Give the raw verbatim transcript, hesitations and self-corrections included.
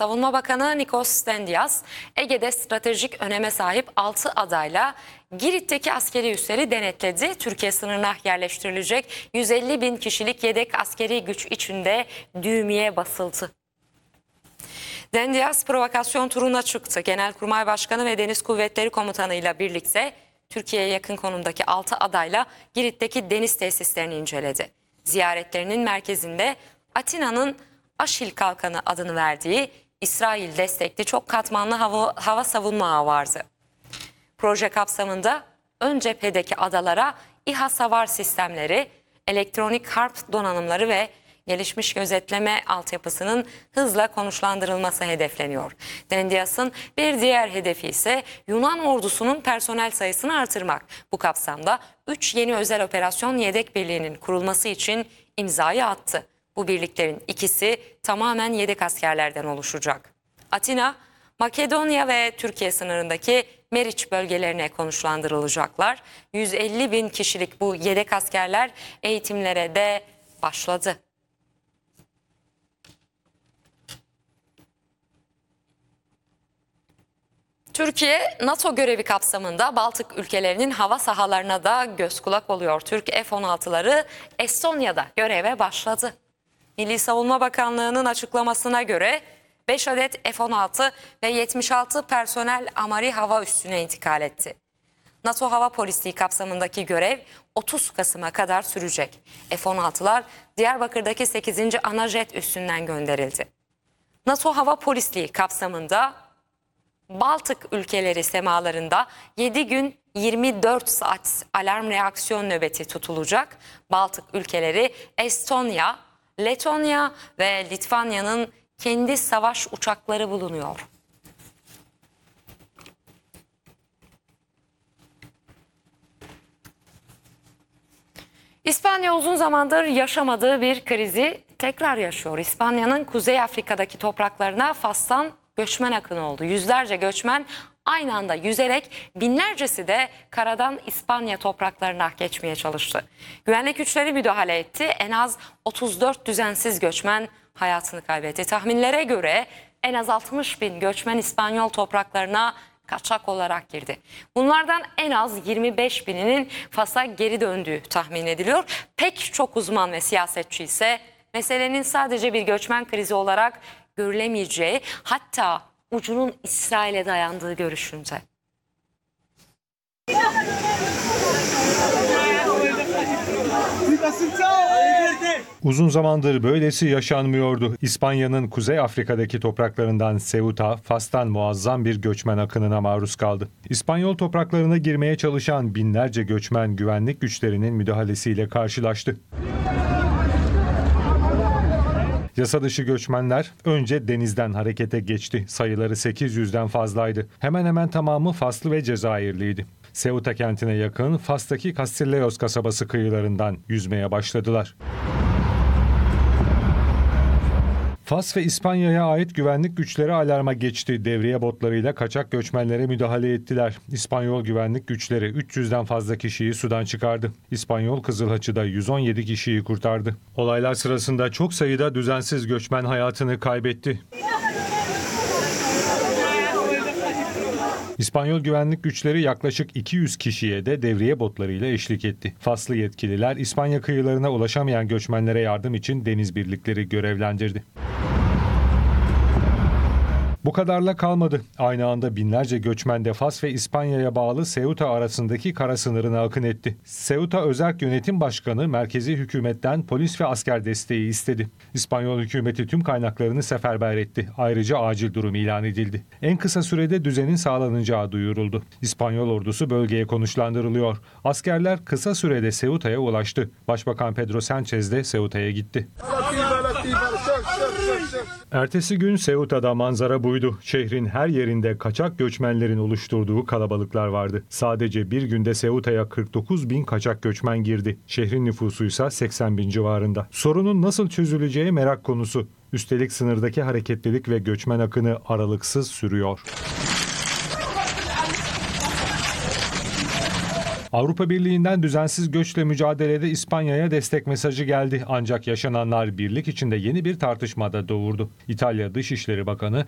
Savunma Bakanı Nikos Dendias, Ege'de stratejik öneme sahip altı adayla Girit'teki askeri üsleri denetledi. Türkiye sınırına yerleştirilecek yüz elli bin kişilik yedek askeri güç içinde düğmeye basıldı. Dendias provokasyon turuna çıktı. Genelkurmay Başkanı ve Deniz Kuvvetleri Komutanı ile birlikte Türkiye'ye yakın konumdaki altı adayla Girit'teki deniz tesislerini inceledi. Ziyaretlerinin merkezinde Atina'nın Aşil Kalkanı adını verdiği İsrail destekli çok katmanlı hava, hava savunma ağı vardı. Proje kapsamında ön cephedeki adalara İHA savar sistemleri, elektronik harp donanımları ve gelişmiş gözetleme altyapısının hızla konuşlandırılması hedefleniyor. Dendias'ın bir diğer hedefi ise Yunan ordusunun personel sayısını artırmak. Bu kapsamda üç yeni özel operasyon yedek birliğinin kurulması için imzayı attı. Bu birliklerin ikisi tamamen yedek askerlerden oluşacak. Atina, Makedonya ve Türkiye sınırındaki Meriç bölgelerine konuşlandırılacaklar. yüz elli bin kişilik bu yedek askerler eğitimlere de başladı. Türkiye, NATO görevi kapsamında Baltık ülkelerinin hava sahalarına da göz kulak oluyor. Türk F on altıları Estonya'da göreve başladı. Milli Savunma Bakanlığı'nın açıklamasına göre beş adet F on altı ve yetmiş altı personel Amari hava üssüne intikal etti. NATO Hava Polisliği kapsamındaki görev otuz Kasım'a kadar sürecek. F on altılar Diyarbakır'daki sekizinci ana jet üssünden gönderildi. NATO Hava Polisliği kapsamında Baltık ülkeleri semalarında yedi gün yirmi dört saat alarm reaksiyon nöbeti tutulacak. Baltık ülkeleri Estonya, Letonya ve Litvanya'nın kendi savaş uçakları bulunuyor. İspanya uzun zamandır yaşamadığı bir krizi tekrar yaşıyor. İspanya'nın Kuzey Afrika'daki topraklarına Fas'tan göçmen akını oldu. Yüzlerce göçmen aynı anda yüzerek, binlercesi de karadan İspanya topraklarına geçmeye çalıştı. Güvenlik güçleri müdahale etti. En az otuz dört düzensiz göçmen hayatını kaybetti. Tahminlere göre en az altmış bin göçmen İspanyol topraklarına kaçak olarak girdi. Bunlardan en az yirmi beş bininin Fas'a geri döndüğü tahmin ediliyor. Pek çok uzman ve siyasetçi ise meselenin sadece bir göçmen krizi olarak görülemeyeceği, hatta ucunun İsrail'e dayandığı görüşünde. Uzun zamandır böylesi yaşanmıyordu. İspanya'nın Kuzey Afrika'daki topraklarından Ceuta, Fas'tan muazzam bir göçmen akınına maruz kaldı. İspanyol topraklarına girmeye çalışan binlerce göçmen güvenlik güçlerinin müdahalesiyle karşılaştı. Yasa dışı göçmenler önce denizden harekete geçti. Sayıları sekiz yüzden fazlaydı. Hemen hemen tamamı Faslı ve Cezayirliydi. Ceuta kentine yakın Fas'taki Castilleos kasabası kıyılarından yüzmeye başladılar. Fas ve İspanya'ya ait güvenlik güçleri alarma geçti. Devriye botlarıyla kaçak göçmenlere müdahale ettiler. İspanyol güvenlik güçleri üç yüzden fazla kişiyi sudan çıkardı. İspanyol Kızıl Haçı da yüz on yedi kişiyi kurtardı. Olaylar sırasında çok sayıda düzensiz göçmen hayatını kaybetti. İspanyol güvenlik güçleri yaklaşık iki yüz kişiye de devriye botlarıyla eşlik etti. Faslı yetkililer İspanya kıyılarına ulaşamayan göçmenlere yardım için deniz birlikleri görevlendirdi. Bu kadarla kalmadı. Aynı anda binlerce göçmen de Fas ve İspanya'ya bağlı Ceuta arasındaki kara sınırına akın etti. Ceuta Özerk Yönetim Başkanı merkezi hükümetten polis ve asker desteği istedi. İspanyol hükümeti tüm kaynaklarını seferber etti. Ayrıca acil durum ilan edildi. En kısa sürede düzenin sağlanacağı duyuruldu. İspanyol ordusu bölgeye konuşlandırılıyor. Askerler kısa sürede Ceuta'ya ulaştı. Başbakan Pedro Sánchez de Ceuta'ya gitti. Ertesi gün Ceuta'da manzara buydu. Şehrin her yerinde kaçak göçmenlerin oluşturduğu kalabalıklar vardı. Sadece bir günde Ceuta'ya kırk dokuz bin kaçak göçmen girdi. Şehrin nüfusuysa seksen bin civarında. Sorunun nasıl çözüleceği merak konusu. Üstelik sınırdaki hareketlilik ve göçmen akını aralıksız sürüyor. Avrupa Birliği'nden düzensiz göçle mücadelede İspanya'ya destek mesajı geldi. Ancak yaşananlar birlik içinde yeni bir tartışmada doğurdu. İtalya Dışişleri Bakanı